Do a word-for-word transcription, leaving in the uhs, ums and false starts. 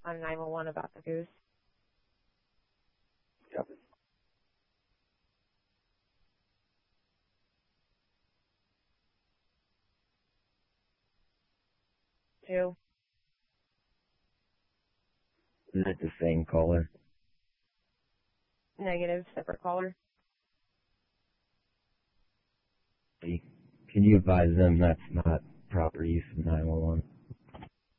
on nine one one about the goose. Yep. Two. Is it the same caller? Negative, separate caller. Can you advise them that's not proper use of nine one one?